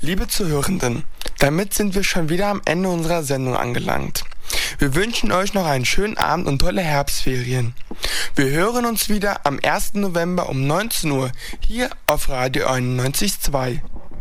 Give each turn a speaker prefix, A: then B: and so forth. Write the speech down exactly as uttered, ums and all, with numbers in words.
A: Liebe Zuhörenden, damit sind wir schon wieder am Ende unserer Sendung angelangt. Wir wünschen euch noch einen schönen Abend und tolle Herbstferien. Wir hören uns wieder am ersten November um neunzehn Uhr hier auf Radio einundneunzig Komma zwei.